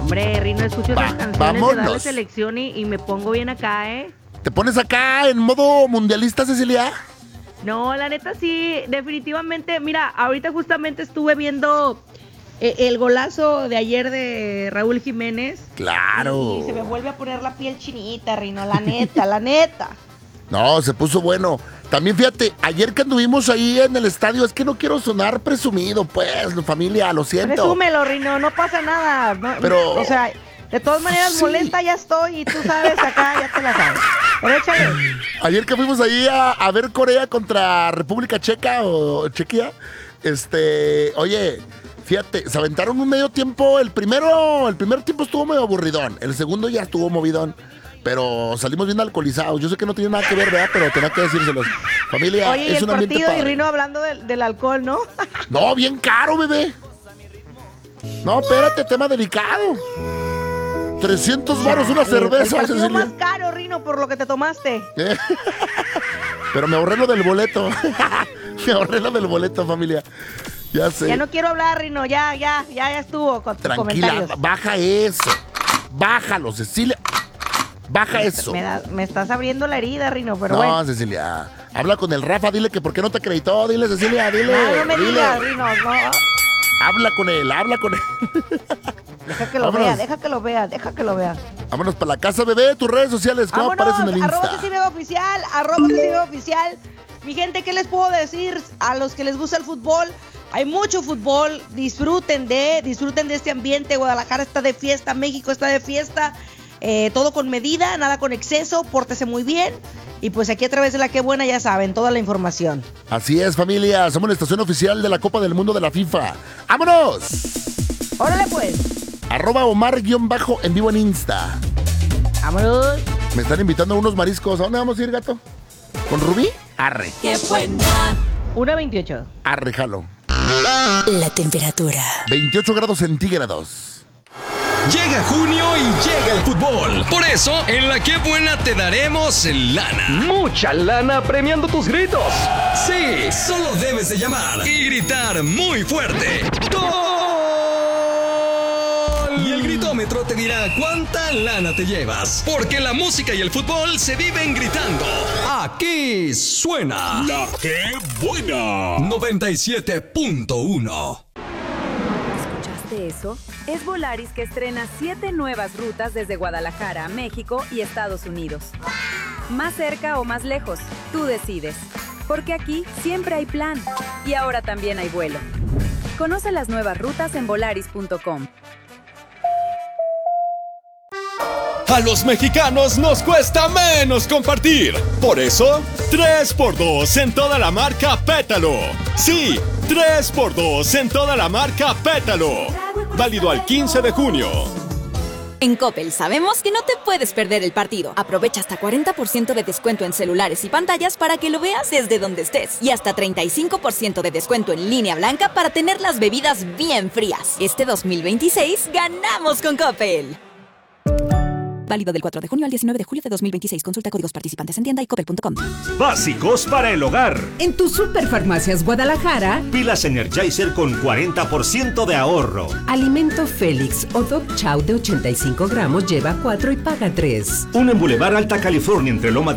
Hombre, Rino, escucho esas canciones vámonos. de darle selección y me pongo bien acá, ¿eh? ¿Te pones acá en modo mundialista, Cecilia? No, la neta sí, definitivamente. Mira, ahorita justamente estuve viendo el golazo de ayer de Raúl Jiménez. Claro. Y se me vuelve a poner la piel chinita, Rino, la neta, la neta. No, se puso bueno. También fíjate, ayer que anduvimos ahí en el estadio, es que no quiero sonar presumido, pues, familia, lo siento. Presúmelo, Rino, no pasa nada. No, pero, o sea, de todas maneras, sí. Molesta ya estoy y tú sabes, acá ya te la sabes. Pero échale. Ayer que fuimos ahí a ver Corea contra República Checa o Chequia, oye, fíjate, se aventaron un medio tiempo. El primer tiempo estuvo medio aburridón, el segundo ya estuvo movidón. Pero salimos bien alcoholizados. Yo sé que no tiene nada que ver, ¿verdad? Pero tenía que decírselos. Familia, oye, es un ambiente partido padre. Y Rino hablando del alcohol, ¿no? No, bien caro, bebé. No, espérate, tema delicado. 300 varos una cerveza, el Cecilia. más caro, Rino, por lo que te tomaste. Pero me ahorré lo del boleto. Me ahorré lo del boleto, familia. Ya sé. Ya no quiero hablar, Rino. Ya estuvo con tus comentarios. Tranquila, baja eso. Bájalo, Cecilia. Baja eso. Me estás abriendo la herida, Rino, pero no, bueno. No, Cecilia. Habla con el Rafa, dile que por qué no te acreditó. Dile, Cecilia, dile. No me digas, Rino, no. Habla con él. Deja que lo vea. Vámonos para la casa, bebé. Tus redes sociales, ¿cómo aparecen en el Insta? @TCBoficial. Mi gente, ¿qué les puedo decir? A los que les gusta el fútbol, hay mucho fútbol. Disfruten de este ambiente. Guadalajara está de fiesta, México está de fiesta. Todo con medida, nada con exceso, pórtese muy bien. Y pues aquí a través de La Qué Buena ya saben, toda la información. Así es, familia, somos la estación oficial de la Copa del Mundo de la FIFA. ¡Vámonos! ¡Órale pues! @Omar_en vivo en Insta. ¡Vámonos! Me están invitando a unos mariscos. ¿A dónde vamos a ir, gato? ¿Con Rubí? Arre. ¡Qué buena! 1:28. Arre, jalo. La temperatura. 28 grados centígrados. Llega junio y llega el fútbol. Por eso, en La Qué Buena te daremos lana. Mucha lana premiando tus gritos. Sí, solo debes de llamar y gritar muy fuerte. ¡Gol! Y el gritómetro te dirá cuánta lana te llevas. Porque la música y el fútbol se viven gritando. Aquí suena La Qué Buena 97.1. Eso es Volaris, que estrena 7 nuevas rutas desde Guadalajara a México y Estados Unidos. Más cerca o más lejos, tú decides. Porque aquí siempre hay plan y ahora también hay vuelo. Conoce las nuevas rutas en volaris.com. A los mexicanos nos cuesta menos compartir. Por eso, 3x2 en toda la marca Pétalo. Sí, 3x2 en toda la marca Pétalo. Válido al 15 de junio. En Coppel sabemos que no te puedes perder el partido. Aprovecha hasta 40% de descuento en celulares y pantallas para que lo veas desde donde estés. Y hasta 35% de descuento en línea blanca para tener las bebidas bien frías. Este 2026 ganamos con Coppel. Válido del 4 de junio al 19 de julio de 2026. Consulta códigos participantes en tienda y coppel.com. Básicos para el hogar. En tu Superfarmacias Guadalajara, pilas Energizer con 40% de ahorro. Alimento Félix o Dog Chow de 85 gramos lleva 4 y paga 3. Un en Boulevard Alta California entre Loma